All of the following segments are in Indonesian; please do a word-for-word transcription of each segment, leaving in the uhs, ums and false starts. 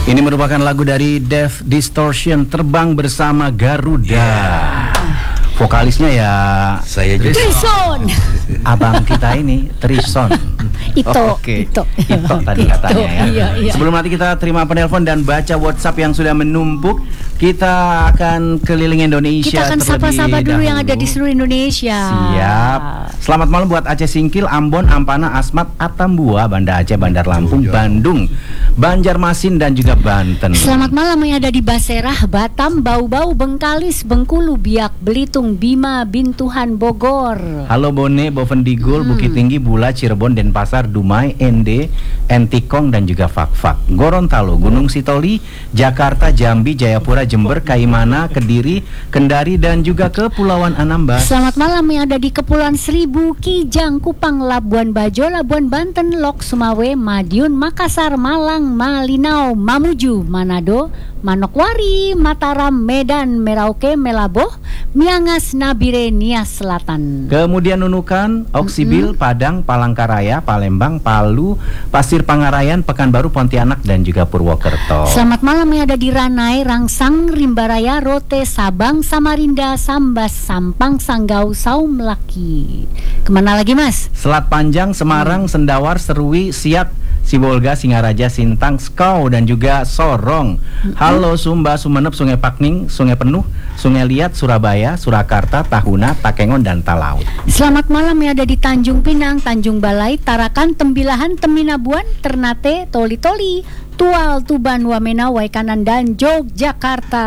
Ini merupakan lagu dari Death Distortion, Terbang Bersama Garuda. Yeah. Vokalisnya ya saya juga. Trison. Abang kita ini Trison. Ito, oh, Oke, okay. Ito. Ito tadi katanya ya. Iya, iya. Sebelum nanti kita terima penelpon dan baca WhatsApp yang sudah menumpuk, kita akan keliling Indonesia. Kita akan sapa-sapa dulu yang ada di seluruh Indonesia. Siap. Selamat malam buat Aceh Singkil, Ambon, Ampana, Asmat, Atambua, Banda Aceh, Bandar Lampung, Bandung, Banjarmasin dan juga Banten. Selamat malam yang ada di Baserah, Batam, Bau-Bau, Bengkalis, Bengkulu, Biak, Belitung, Bima, Bintuhan, Bogor. Halo Bone, Bovendigul, hmm. Bukit Tinggi, Bula, Cirebon, Denpasar, Dumai, Ende, Entikong dan juga Fakfak. Gorontalo, Gunung Sitoli, Jakarta, Jambi, Jayapura, Jember, Kaimana, Kediri, Kendari dan juga Kepulauan Anambas. Selamat malam yang ada di Kepulauan Seribu, Kijang, Kupang, Labuan Bajo, Labuan Banten, Lok, Sumawe, Madiun, Makassar, Malang, Malinau, Mamuju, Manado, Manokwari, Mataram, Medan, Merauke, Melaboh, Miangas, Nabire, Nias Selatan. Kemudian Nunukan, Oksibil, mm-hmm. Padang, Palangkaraya, Palembang, Palu, Pasir Pangarayan, Pekanbaru, Pontianak dan juga Purwokerto. Selamat malam yang ada di Ranai, Rangsang, Rimbaraya, Rote, Sabang, Samarinda, Sambas, Sampang, Sanggau, Saum Laki. Kemana lagi Mas? Selat Panjang, Semarang, hmm. Sendawar, Serui, Siak, Sibolga, Singaraja, Sintang, Skau dan juga Sorong. Mm-hmm. Halo Sumba, Sumenep, Sungai Pakning, Sungai Penuh, Sungai Liat, Surabaya, Surakarta, Tahuna, Takengon dan Talaut. Selamat malam yang ada di Tanjung Pinang, Tanjung Balai, Tarakan, Tembilahan, Teminabuan, Ternate, Toli-Toli, Tual, Tuban, Wamena, Waikanan dan Yogyakarta.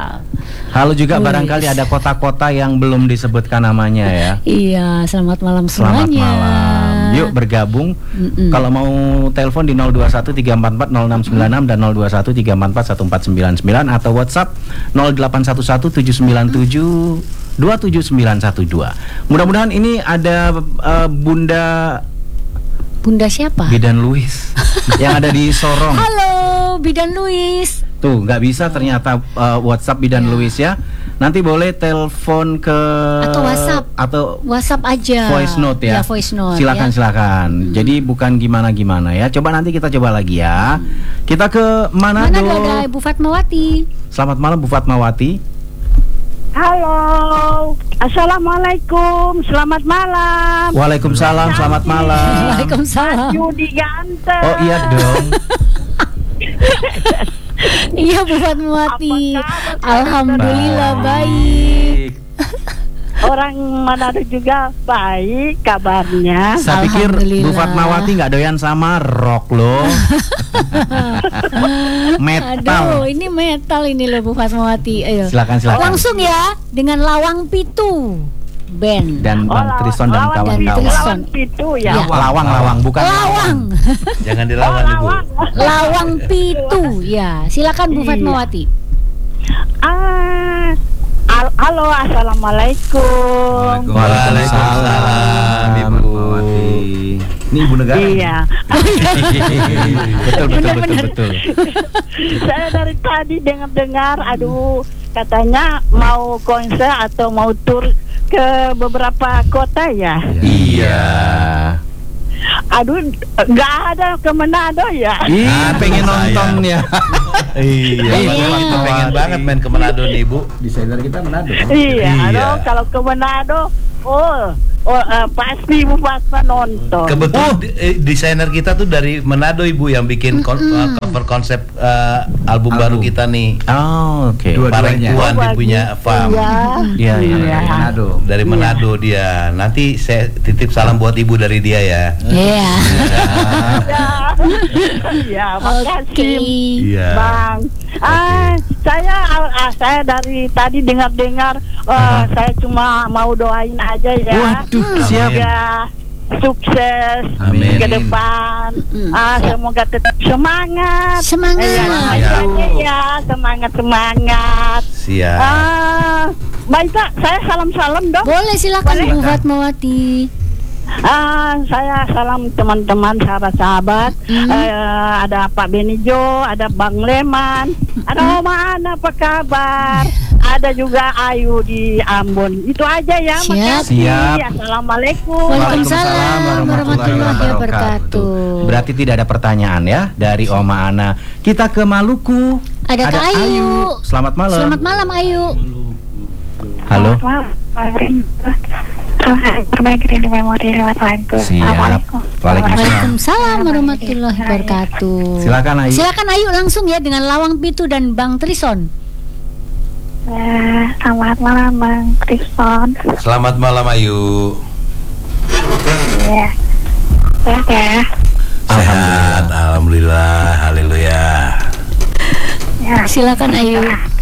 Halo juga Uis. Barangkali ada kota-kota yang belum disebutkan namanya ya. Iya, selamat malam selamat semuanya. Selamat malam. Yuk bergabung. Mm-mm. Kalau mau telepon di nol dua satu tiga empat empat nol enam sembilan enam dan nol dua satu tiga empat empat satu empat sembilan sembilan atau WhatsApp nol delapan satu satu tujuh sembilan tujuh dua tujuh sembilan satu dua. Mudah-mudahan ini ada uh, Bunda Bunda siapa? Bidan Luis yang ada di Sorong. Halo Bidan Luis. Tuh nggak bisa ternyata uh, WhatsApp Bidan ya. Luis ya. Nanti boleh telepon ke atau WhatsApp atau WhatsApp aja. Voice note ya. Ya voice note. Silakan ya. silakan. Hmm. Jadi bukan gimana-gimana ya. Coba nanti kita coba lagi ya. Hmm. Kita ke Manado. Manado ada Ibu Fatmawati. Selamat malam Bu Fatmawati. Halo, assalamualaikum, selamat malam. Waalaikumsalam, selamat malam. Waalaikumsalam. Yudi ganteng. Oh iya dong. Iya Bu Fatmawati. Alhamdulillah baik. Orang Manado juga baik kabarnya. Saya pikir Bu Fatmawati nggak doyan sama rock loh. Metal. Aduh, ini metal ini loh Bu Fatmawati. Ayo. Silakan silakan. Langsung ya dengan Lawang Pitu band dan Bang oh, Trison dan kawan-kawan. Lawang Pitu ya. ya. Lawang lawang bukan Lawang. Jangan dilawan oh, Ibu. Lawang Pitu ya. Silakan Bu Fatmawati. Ah, al- halo, assalamualaikum. Waalaikumsalam Ibu. Ini Ibu negara. Iya. betul betul betul betul. Saya dari tadi dengar-dengar, aduh, katanya mau konser atau mau tur ke beberapa kota ya. Iya. Aduh, nggak ada ke Manado ya. Iya, pengen nonton ya. Iya, itu pengen banget main ke Manado nih Ibu. Desainer kita Manado. Iya, aduh, kalau ke Manado, oh. Oh, uh, pasti Bu Fatma nonton. Kebetulan oh. eh, desainer kita tuh dari Manado Ibu yang bikin kon- uh, cover konsep uh, album, album baru kita nih. Oh, oke. Okay. Parengkuan oh, ibunya Fam. Iya, iya, iya. Manado. Dari Manado iya. dia. Nanti saya titip salam buat Ibu dari dia ya. Iya. Iya, makasih. Iya. Bang. Ah, saya ah, saya dari tadi dengar-dengar uh, uh-huh. saya cuma mau doain aja ya. Waduh, siap. Ya, sukses Amin. ke depan. Mm. Ah, semoga tetap semangat. Semangat. Ya, ya. ya, semangat semangat. Siap. Ah, baik Kak, saya salam-salam dong. Boleh silakan Boleh? Bu Fatmawati. Ah, saya salam teman-teman, sahabat-sahabat. Mm. Eh, ada Pak Benijo, ada Bang Leman, ada Oma Ana, apa kabar? Ada juga Ayu di Ambon. Itu aja ya. Siap. Makasih. Siap. Assalamualaikum. Waalaikumsalam warahmatullahi wabarakatuh. Berarti tidak ada pertanyaan ya dari Oma Ana. Kita ke Maluku. Ada Kak Ayu. Selamat malam. Selamat malam Ayu. Halo. Perbaiki di memori lewat lagu. Siap. Waalaikumsalam. Waalaikumsalam warahmatullahi wabarakatuh. Silakan Ayu. Silakan Ayu langsung ya dengan Lawang Pitu dan Bang Trison. Ya, selamat malam Bang Trison. Selamat malam Ayu. Ya, sehat ya. Sehat, alhamdulillah, haleluya. Ya, Silakan Ayu.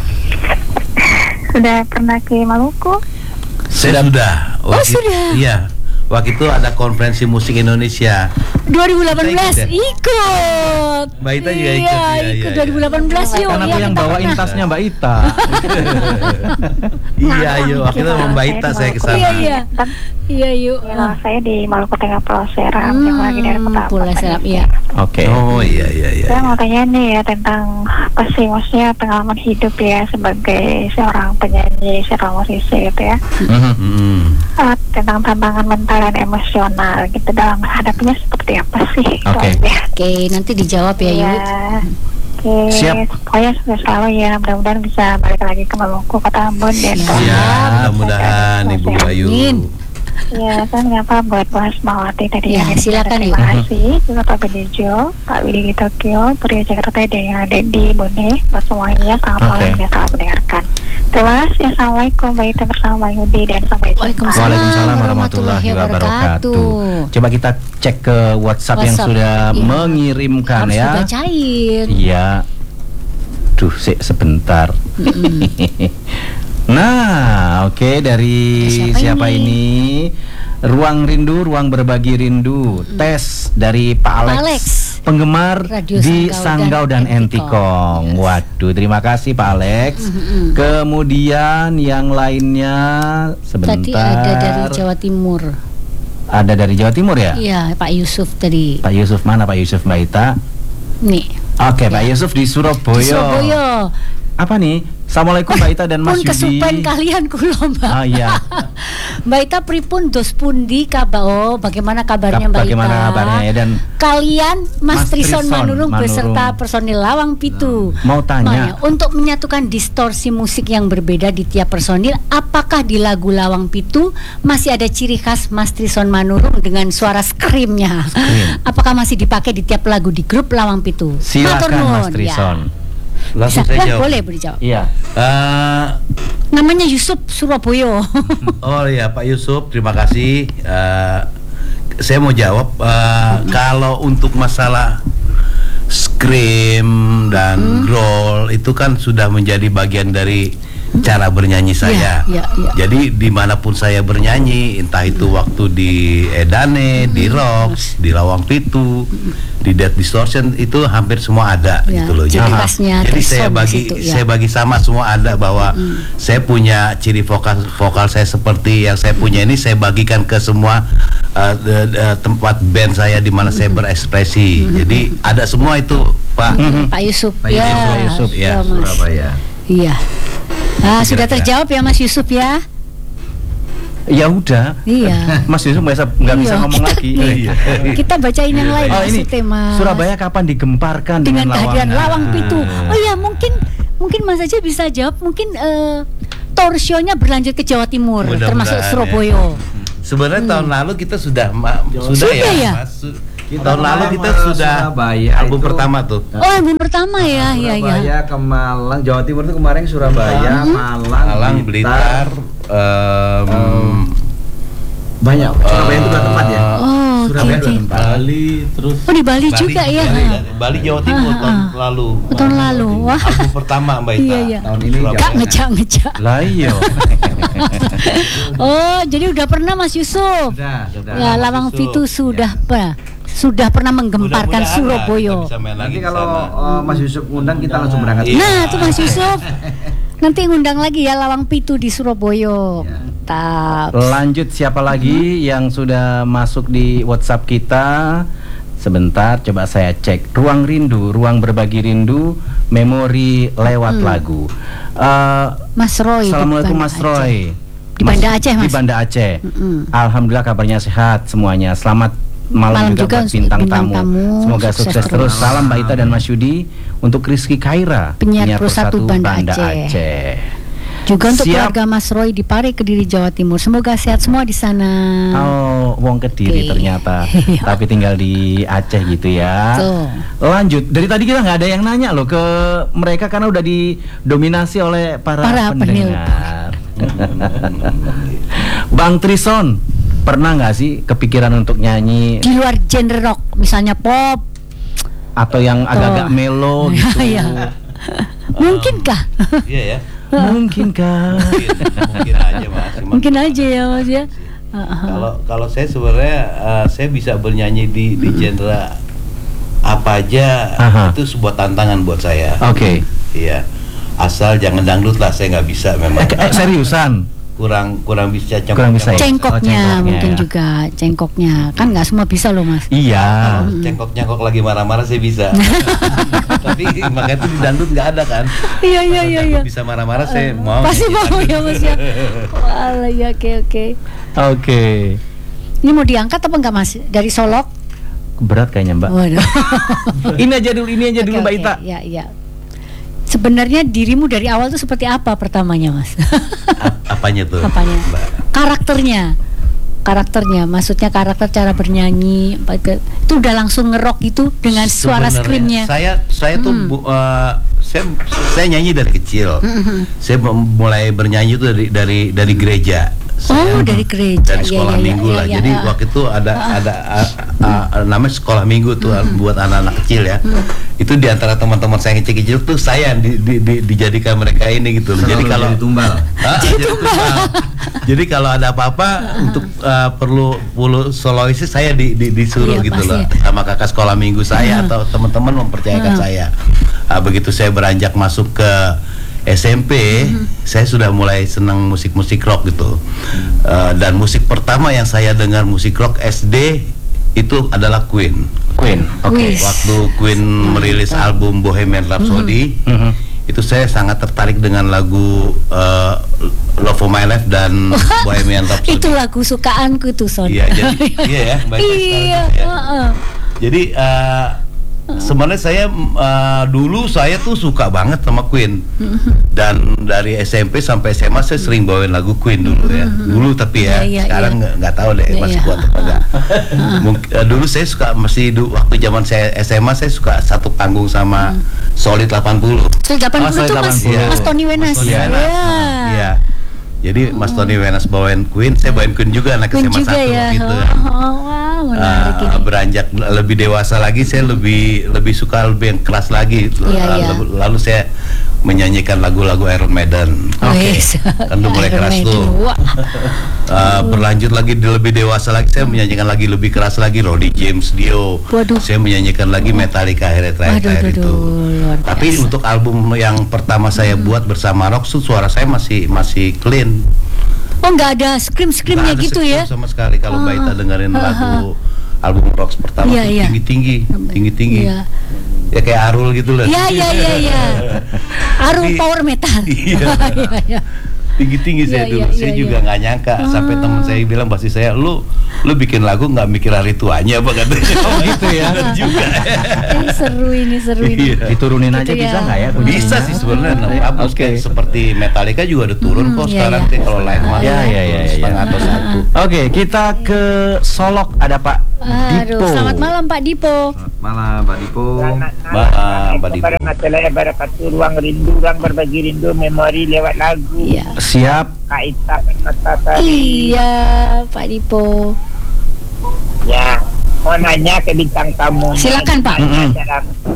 sudah pernah ke Maluku? Saya sudah. Oh, Waktu- sudah. Iya. Waktu itu ada konferensi musik Indonesia. dua ribu delapan belas Kita ikut ya? ikut. Mbak Ita juga ikut, Iya, iya, ikut iya, dua ribu delapan belas yuk. Kan aku Iya, yang kita bawain pernah. tasnya Mbak Ita. Iya, Ayu. Waktu itu sama Mbak Ita saya ke sana. Iya, iya. Iya, yuk. Ya, saya di Maluku Tengah Pulau Seram, yang lagi dari Hmm, kota Pulau Seram, iya. Oke. Oh iya iya iya. Saya mau tanya nih ya tentang apa sih maksudnya pengalaman hidup ya sebagai seorang penyanyi, seorang musisi gitu ya. Mhm. Hmm. Uh, tentang tantangan mental dan emosional gitu dalam menghadapinya seperti apa sih? Itu Oke. aja. Oke, nanti dijawab ya, Ya. Yu. Oke, Siap. pokoknya sukses selalu ya. Mudah-mudahan bisa balik lagi ke Maluku, kota Ambon dan Siap. Ya, mudah-mudahan Ibu Ayu. Amin. ya kan ngapa buat bahas Mawati tadi Ya, yang silakan, terima Ibu. kasih juga Pak Benejo, Pak Willy di Tokyo, Pria Jakarta dan yang ada di Bone, buat semuanya selamat Oke. malam yang selamat mendengarkan. Terima kasih. Assalamualaikum, Mbak Ita bersama Yudi dan sampai jumpa. Waalaikumsalam. Waalaikumsalam warahmatullahi wabarakatuh. Coba kita cek ke WhatsApp, yang WhatsApp, sudah iya. mengirimkan Harus ya. dibacain. Iya. Duh, se sebentar. Nah, oke dari Siapa siapa ini? ini? Ruang Rindu, Ruang Berbagi Rindu. Tes dari Pak Alex, Alex. penggemar Radio di Sanggau Sanggau dan dan Entikong. Entikong. Waduh, terima kasih Pak Alex. Mm-mm. Kemudian yang lainnya sebentar. Tadi ada dari Jawa Timur. Ada dari Jawa Timur ya? Iya, Pak Yusuf tadi. Pak Yusuf mana Pak Yusuf, Mbak Ita? Nih. Oke, Pak Yusuf di Surabaya. Di Surabaya. Apa nih? Assalamualaikum Mbak Ita dan Mas Pun Yudi. kesupen kalian kulo Mbak. Ah iya. Mbak Ita pripun dos pundi kabar? Oh, bagaimana kabarnya Kap- Mbak bagaimana Ita? kabarnya ya, dan Kalian Mas, Mas Trison Trison Manurung Manurung. beserta personil Lawang Pitu. Mau tanya. Maya, untuk menyatukan distorsi musik yang berbeda di tiap personil, apakah di lagu Lawang Pitu masih ada ciri khas Mas Trison Manurung dengan suara screamnya? Scream. Apakah masih dipakai di tiap lagu di grup Lawang Pitu? Matur Silakan nuwun, Mas Trison. ya. Langsung Bisa, saya ya, jawab. boleh boleh jawab. Iya. Eh, Namanya Yusuf Surabaya. oh ya Pak Yusuf, terima kasih. Eh, saya mau jawab. eh, kalau untuk masalah scream dan growl itu kan sudah menjadi bagian dari cara bernyanyi saya. Iya, iya, iya. Jadi dimanapun saya bernyanyi, entah itu waktu di Edane, di Rocks, di Lawang Pitu, di Dead Distortion, itu hampir semua ada Ya, gitu loh. ciri Jadi, khasnya jadi saya Trison di bagi situ, ya. saya bagi sama semua ada bahwa saya punya ciri vokal vokal saya seperti yang saya punya ini saya bagikan ke semua uh, de- de- tempat band saya di mana saya berekspresi. Jadi ada semua itu, Pak. Pak Yusuf. Pak ya, Yusuf, Pak Yusuf, ya, Mas. Surabaya. Iya. Ah, sudah Kira-kira. terjawab ya Mas Yusuf ya? Ya udah. Iya. Mas Yusuf nggak bisa nggak bisa Iya, ngomong kita- lagi. nih, kita bacain yang lain Oh ini maksudnya, Mas. Surabaya kapan digemparkan dengan dengan, kehadiran Lawang? Lawang Pitu. Oh ya, mungkin mungkin Mas aja bisa jawab. Mungkin eh, tour show-nya berlanjut ke Jawa Timur, Mudah-mudahan, termasuk ya. Surabaya. Sebenarnya tahun lalu kita sudah ma- sudah, Sudah ya, ya? Mas. Su- Kita tahun lalu kemarin kita ke sudah Surabaya album itu. pertama tuh. Oh, album pertama ya, ya, ya. Surabaya ke Malang, Jawa Timur itu kemarin Surabaya, Malang, Malang, Blitar, em, em, banyak. Surabaya itu dua tempat ya. Oh, oke, Surabaya oke. dua tempat. Bali, terus Oh, di Bali juga ya. Bali, Bali Jawa Timur Ah, tahun ah. lalu. Oh, tahun lalu. Wah. Album pertama Mbak Ita. Iya, iya. Tahun ini Surabaya. Kak ngejak ngejak. Lah iya. Oh, jadi udah pernah Mas Yusuf? Sudah, sudah. Ya, Lawang Yusuf. Pitu sudah apa? Sudah pernah menggemparkan Mudah-mudahan lah Surabaya. kita bisa main lagi Nanti di kalau sana. uh, Mas Yusuf undang kita langsung berangkat. Iya. Nah, itu Mas Yusuf. Nanti ngundang lagi ya Lawang Pitu di Surabaya. Ya. Mantap. Lanjut, siapa lagi yang sudah masuk di WhatsApp kita? Sebentar, coba saya cek. Ruang Rindu, ruang berbagi rindu, memori lewat Hmm. lagu. Uh, Mas Roy. di Assalamualaikum Banda Mas Roy. Di Banda Aceh, Mas. Di Banda Aceh. Mm-mm. Alhamdulillah kabarnya sehat semuanya. Selamat malam, Malam juga, juga buat bintang, bintang tamu. tamu. Semoga Sukses sukses, terus. terus. Salam Mbak Ita dan Mas Yudi untuk Rizky Kaira, Penyiar Persatu Banda Aceh. Aceh. Juga untuk Siap. keluarga Mas Roy di Pare, Kediri, Jawa Timur. Semoga sehat semua di sana. Oh, wong Kediri Oke. ternyata, Iya. tapi tinggal di Aceh gitu ya. Tuh. Lanjut, dari tadi kita nggak ada yang nanya loh ke mereka karena udah didominasi oleh para, Para pendengar. Bang Trison, pernah nggak sih kepikiran untuk nyanyi Di luar genre rock, misalnya pop. atau yang agak-agak melo gitu? Iya. Mungkinkah? Iya ya. Mungkinkah? Mungkin, mungkin aja Mas. Cuman Mungkin aja ya Mas ya. Kalau kalau saya sebenarnya uh, saya bisa bernyanyi di di genre apa aja. Aha. Itu sebuah tantangan buat saya. Oke. Iya. Asal jangan dangdut lah, saya nggak bisa memang. Eh, eh, seriusan? kurang kurang bisa cengkok- Kurang bisa ya? Cengkoknya, Oh, cengkoknya mungkin ya. juga cengkoknya. Kan nggak semua bisa loh Mas. Iya. Kalau cengkok-cengkok lagi marah-marah saya bisa. Tapi makanya itu di dangdut nggak ada kan. Iya iya Kalau iya dangdut iya. bisa marah-marah saya mau. Pasti nyanyi mau dangdut. ya Mas ya. Walah ya, oke oke. Oke. Ini mau diangkat apa enggak Mas? Dari Solok? Berat kayaknya Mbak. Waduh. Ini aja dulu, ini aja dulu Oke, Mbak oke. Ita. Iya iya. Sebenarnya dirimu dari awal tuh seperti apa pertamanya Mas? A- Apanya tuh? Apanya? Mbak? Karakternya. Karakternya, maksudnya karakter cara bernyanyi apa itu itu udah langsung ngerok gitu dengan suara Sebenarnya screamnya. Saya saya tuh Hmm. bu- uh, saya saya nyanyi dari kecil. Mhm. Saya mem- mulai bernyanyi tuh dari dari dari gereja. Oh, dari gereja. Dari Iya, sekolah iya, minggu iya, lah. iya, Jadi iya. waktu itu ada ada uh, uh, uh, namanya sekolah minggu tuh uh, buat anak-anak kecil ya. Itu di antara teman-teman saya yang kecil-kecil tuh saya di, di, di- dijadikan mereka ini gitu. Jadi Selalu kalau jadi tumbal. Ah, jadi tumbal. Jadi kalau ada apa-apa untuk uh, perlu perlu soloisnya saya di, di- disuruh Iya, gitu loh pasti. sama kakak sekolah minggu saya atau teman-teman mempercayakan Hmm. saya. Ah, begitu saya beranjak masuk ke S M P, saya sudah mulai senang musik-musik rock gitu. Uh, dan musik pertama yang saya dengar musik rock S D itu adalah Queen. Queen. Oke. Wis. Waktu Queen merilis album Bohemian Rhapsody, Mhm. itu saya sangat tertarik dengan lagu uh, Love of My Life dan Bohemian Rhapsody. Itu lagu sukaanku tuh Son. Iya, jadi iya ya, baik Iya, sekali ya. heeh. Jadi uh, sebenarnya saya uh, dulu saya tuh suka banget sama Queen. Dan dari S M P sampai S M A saya sering bawain lagu Queen dulu ya. Dulu tapi ya, Iya, iya, sekarang iya. nggak nggak tahu deh Iya, masih iya. kuat apa enggak. Mungkin uh, dulu saya suka masih du- waktu zaman saya S M A saya suka satu panggung sama Solid delapan puluh. So, delapan puluh Oh, tuh Solid Mas, delapan puluh. Mas Tony Wenas. Mas Tony Iya. Wenas. Iya. Jadi Mas Tony Wenas bawain Queen, saya bawain Queen juga anak Queen S M A juga satu ya. gitu. Oh, oh, wah, menarik Uh, ini. beranjak lebih dewasa lagi saya lebih lebih suka lebih yang keras lagi. Iya, Uh, iya. lalu, lalu saya menyanyikan lagu-lagu Iron Maiden. Wes. Kan udah mulai Iron keras Maiden. tuh. Wah. Uh, berlanjut lagi di lebih dewasa lagi saya menyanyikan lagi lebih keras lagi Roddy James Dio. Waduh. Saya menyanyikan lagi Metallica akhirnya Waduh, terakhir waduh, itu. luar Tapi biasa. untuk album yang pertama saya buat bersama Rock tuh suara saya masih masih clean. Oh, nggak ada scream-screamnya Nggak ada gitu scream ya? sama sekali kalau Mbak Ita dengerin lagu album Rock pertama Iya, tuh iya. tinggi-tinggi, tinggi-tinggi. Iya. Ya kayak Arul gitu loh. Iya, iya, iya, iya. Arul Tapi- power metal. Iya. Iya, iya. Tinggi-tinggi saya Iya, dulu. iya, Saya iya, juga iya. nggak nyangka sampai teman saya bilang pasti saya lu lu bikin lagu nggak mikir hari tuanya apa katanya. Oh gitu ya. Bener juga. Ini seru ini, seru ini. Iya. Diturunin Gitu aja ya. bisa nggak ya? Bisa sih sebenarnya. Nah, Prabu Oke. kayak seperti Metallica juga udah turun Hmm, kok iya, sekarang iya. teh kalau live mah. Ya, ya, ya, ya. Setengah atau satu. Oke, kita ke Solok ada Pak Aduh, Dipo. selamat malam Pak Dipo. Malam Pak Dipo. Malam, Pak Dipo. Warahmatullahi wabarakatuh. Ruang rindu, ruang berbagi rindu, memori lewat lagu. Iya. Siap. Kak Ita Matahari. Iya, Pak Dipo. Ya, mau nanya ke bintang tamu. Silakan, Pak. Gimana cara,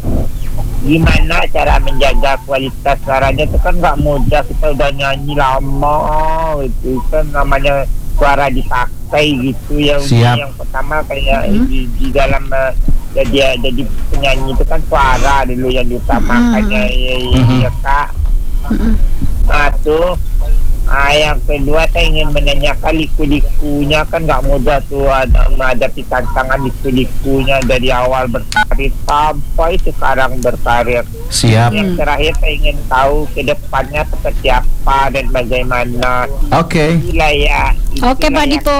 gimana cara menjaga kualitas suaranya itu kan nggak mudah. Kita udah nyanyi lama, itu kan namanya suara dipakai gitu ya. Siap. Yang pertama kayak di, di dalam uh, jadi jadi penyanyi itu kan suara dulu yang diutamakannya ya, ya, ya, Kak. Nah tuh Ah, yang kedua saya ingin menanyakan liku-likunya, kan nggak mudah tuh ada menghadapi tantangan liku-likunya dari awal berkarir sampai sekarang berkarir. Siap. Yang terakhir saya ingin tahu ke depannya seperti apa dan bagaimana. Oke. Itulah ya. Oke, Pak itulah ya. Dipo.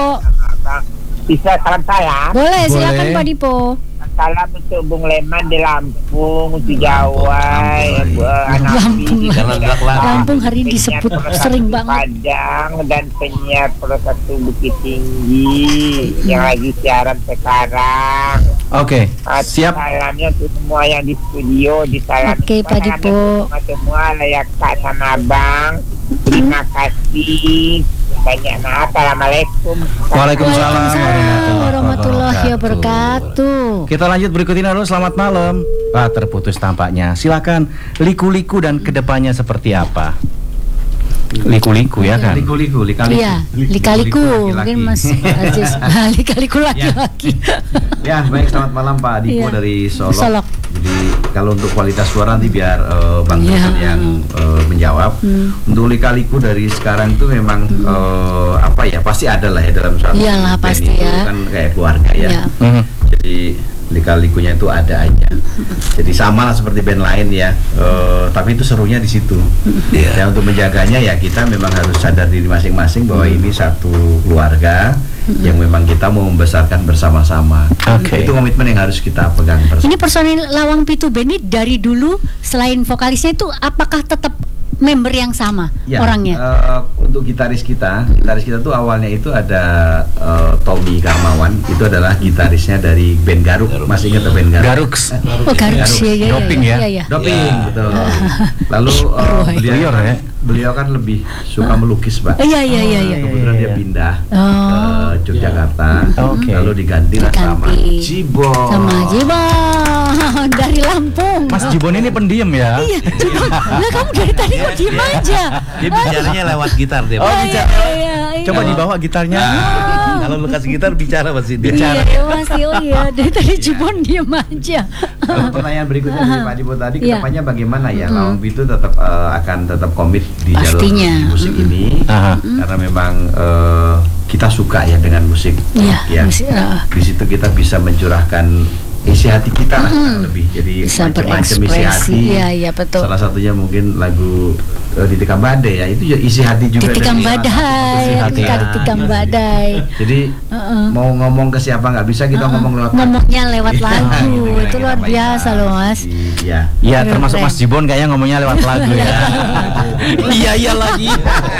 Bisa salam salam. Boleh, silakan Boleh. Pak Dipo. Salam untuk Bung Leman di Lampung, di Jawa, ya, Bu, anak Lampung. di Jangan gelak-gelak. Lampung hari ini penyiar disebut Pro sering satu banget. Padang dan penyiar Pro satu Bukit Tinggi yang lagi siaran sekarang. Oke. Ah, Siap. Salamnya untuk semua yang di studio, di salam. Oke, Pak Dipo. Semua semua layak Kak sama Abang. Terima kasih banyak. Nah, assalamualaikum. Waalaikumsalam Waalaikumsalam warahmatullahi wabarakatuh. Kita lanjut berikutnya dulu. Selamat malam. Ah, terputus tampaknya. Silakan liku-liku dan kedepannya seperti apa? Liku-liku ya kan? Liku-liku, lika-liku. Iya, lika-liku laki-laki. mungkin Mas Aziz. Lika-liku laki-laki. Ya, baik, selamat malam Pak Dipo Iya. dari Solok. Solok. Jadi kalau untuk kualitas suara nanti biar eh, Bang Iya. Jason yang eh, menjawab. Hmm. Untuk lika-liku dari sekarang itu memang eh, apa ya, pasti ada lah ya dalam satu Iyalah, band pasti itu ya. kan kayak keluarga ya. Iya. Mhm. Jadi lika-likunya itu ada aja. Jadi sama lah seperti band lain ya. Eh, tapi itu serunya di situ. Iya. Ya, untuk menjaganya ya kita memang harus sadar diri masing-masing bahwa ini satu keluarga yang memang kita mau membesarkan bersama-sama. Oke. Itu komitmen yang harus kita pegang bersama. Ini personil Lawang Pitu Band ini dari dulu selain vokalisnya itu apakah tetap member yang sama Ya, orangnya? eh, untuk gitaris kita, gitaris kita tuh awalnya itu ada eh, Tommy Karmawan, itu adalah gitarisnya dari band Garuk. Masih ingat band Garuk? Garuks. Oh, Garuk ya, ya, Doping ya? ya, ya. Doping, Ya. betul. Lalu eh, Roy. beliau, Beliau ya? beliau kan lebih suka melukis, Pak. Oh, iya, iya, iya, iya. Kebetulan dia pindah Oh. ke Yogyakarta, Oke. lalu diganti lah sama Diganti. Jibon. Sama Jibon dari Lampung. Mas Jibon ini pendiam ya? Iya, Jibon. Lah kamu dari tadi kok diem aja. Dia bicaranya lewat gitar dia. Oh, iya, bicara. iya, iya. Coba dibawa gitarnya. Nah, kalau lu kasih gitar bicara pasti dia. Iya, iya, masih oh iya. Dari tadi Jibon diem aja. Lalu pertanyaan berikutnya dari Pak Dipo tadi, Iya. kedepannya bagaimana ya? Lawang Pitu tetap eh, akan tetap komit di jalur Pastinya. musik ini, Aha. karena memang eh, kita suka ya dengan musik. Iya, ya. musik, ah. Di situ kita bisa mencurahkan isi hati kita lah, kurang lebih. Jadi Bisa macam-macam isi berekspresi. hati. Iya, iya, betul. Salah satunya mungkin lagu eh, Ditikam Badai ya, itu juga isi hati juga. Ditikam dari- badai, Isi hati ketika ya. ditikam badai. Jadi Heeh. mau ngomong ke siapa nggak bisa, kita ngomong lewat Ngomongnya lewat Iya, lagu, gitu, itu kira-kira luar Pak biasa Iwan. loh, Mas. Iya. Iya, Keren, termasuk keren. Mas Jibon kayaknya ngomongnya lewat lagu ya. Iya, iya lagi.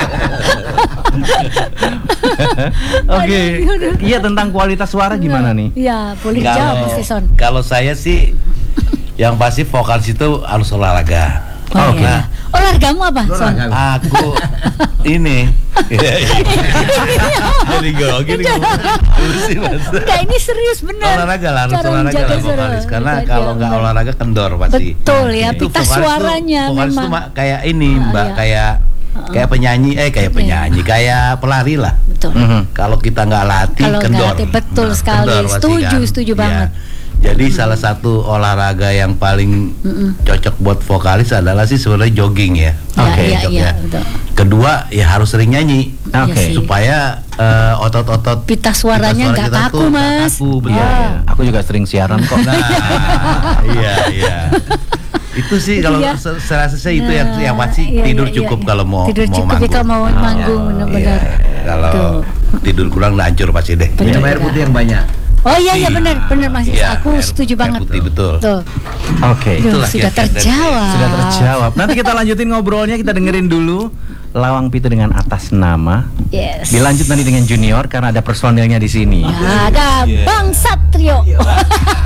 Oke. Iya, tentang kualitas suara gimana nih? Iya, boleh jawab Mas Jason. kalau saya sih yang pasti vokalis itu harus olahraga. Oh, Oke. iya. Olahragamu apa, Son? Olahraga. Aku ini jadi gue gini Enggak, ini serius benar. olahraga lah, harus Cara olahraga menjaga lah suara. vokalis karena Iya, kalau iya, nggak benar. olahraga kendor pasti. Betul ya, Itu pita vokalis tuh- suaranya vokalis tuh memang. ma- kayak ini Ah, mbak, iya. kayak kayak penyanyi eh kayak penyanyi kayak pelari lah. Betul. Mhm. Kalau kita nggak latih Kalau nggak kendor. latih, betul Nah, sekali. kendor pasti Setuju, kan. setuju Iya. banget. Jadi salah satu olahraga yang paling cocok buat vokalis adalah sih sebenarnya jogging ya. Ya, Oke, iya, cocok iya, ya. betul. Kedua ya harus sering nyanyi. Oke. Iya sih. Supaya eh, otot-otot Pita suaranya pita suara nggak kita kaku, tuh nggak Mas. kaku, betul. Iya, iya. Aku juga sering siaran kok. Nah, iya iya. Itu sih kalau Iya. se- saya rasa sih itu yang Nah, yang pasti iya, tidur iya, cukup iya. kalau mau Tidur mau cukup ya manggung. kalau mau Ah, manggung, iya. benar-benar. Kalau Tuh. tidur kurang udah hancur pasti deh. Betul. Minum air putih yang banyak. Oh iya iya benar benar Mas. Iya, Aku air- setuju air banget. putih, betul. Tuh. Oke. Duh, Itulah sudah kiat-kiat dari- terjawab. Sudah terjawab. Nanti kita lanjutin ngobrolnya, kita dengerin dulu Lawang Pitu dengan atas nama. Yes. Dilanjut nanti dengan Junior karena ada personilnya di sini. Ada Bang Satrio.